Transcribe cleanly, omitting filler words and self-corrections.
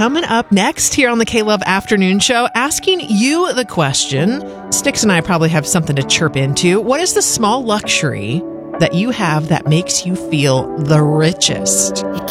coming up next here on the K-Love Afternoon Show, asking you the question. Sticks and I probably have something to chirp into. What is the small luxury that you have that makes you feel the richest? You